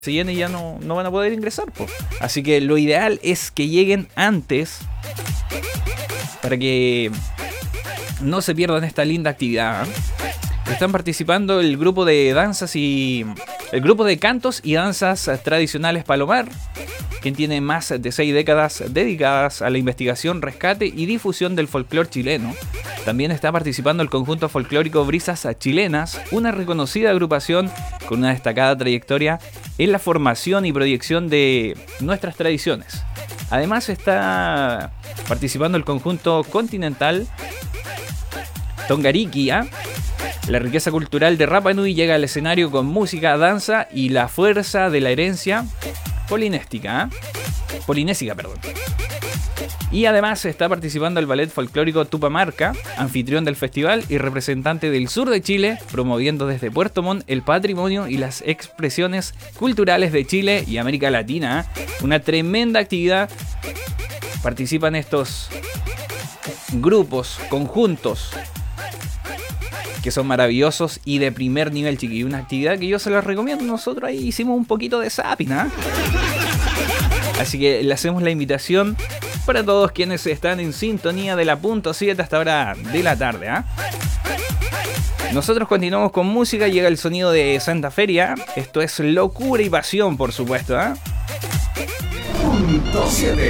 se llene y ya no van a poder ingresar, po. Así que lo ideal es que lleguen antes para que no se pierdan esta linda actividad. Están participando el grupo de cantos y danzas tradicionales Palomar, quien tiene más de 6 décadas dedicadas a la investigación, rescate y difusión del folclore chileno. También está participando el conjunto folclórico Brisas Chilenas, una reconocida agrupación con una destacada trayectoria en la formación y proyección de nuestras tradiciones. Además está participando el conjunto continental Tongariki. La riqueza cultural de Rapa Nui llega al escenario con música, danza y la fuerza de la herencia polinésica. Y además está participando el ballet folclórico Tupamarca, anfitrión del festival y representante del sur de Chile, promoviendo desde Puerto Montt el patrimonio y las expresiones culturales de Chile y América Latina. Una tremenda actividad. Participan estos grupos, conjuntos, que son maravillosos y de primer nivel, chiquillos. Una actividad que yo se las recomiendo. Nosotros ahí hicimos un poquito de zapping, ¿eh? Así que le hacemos la invitación para todos quienes están en sintonía de la punto 7 hasta ahora de la tarde, ¿eh? Nosotros continuamos con música. Llega el sonido de Santa Feria. Esto es locura y pasión, por supuesto, ¿eh? Punto 7.